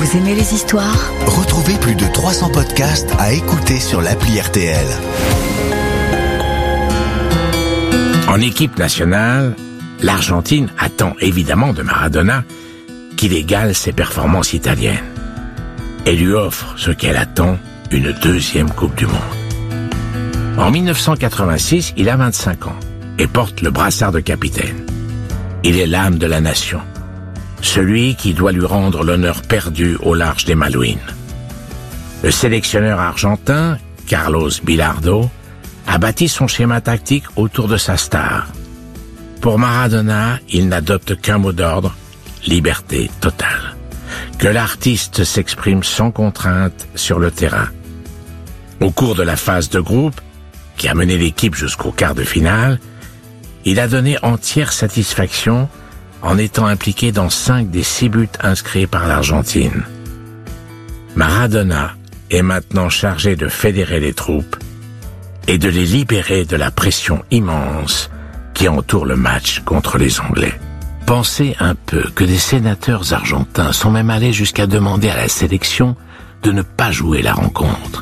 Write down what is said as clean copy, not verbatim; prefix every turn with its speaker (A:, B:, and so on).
A: Vous aimez les histoires ?
B: Retrouvez plus de 300 podcasts à écouter sur l'appli RTL.
C: En équipe nationale, l'Argentine attend évidemment de Maradona qu'il égale ses performances italiennes et lui offre ce qu'elle attend, une deuxième Coupe du Monde. En 1986, il a 25 ans et porte le brassard de capitaine. Il est l'âme de la nation, celui qui doit lui rendre l'honneur perdu au large des Malouines. Le sélectionneur argentin, Carlos Bilardo, a bâti son schéma tactique autour de sa star. Pour Maradona, il n'adopte qu'un mot d'ordre, liberté totale. Que l'artiste s'exprime sans contrainte sur le terrain. Au cours de la phase de groupe, qui a mené l'équipe jusqu'au quart de finale, il a donné entière satisfaction en étant impliqué dans 5 des 6 buts inscrits par l'Argentine. Maradona est maintenant chargé de fédérer les troupes et de les libérer de la pression immense qui entoure le match contre les Anglais. Pensez un peu que des sénateurs argentins sont même allés jusqu'à demander à la sélection de ne pas jouer la rencontre.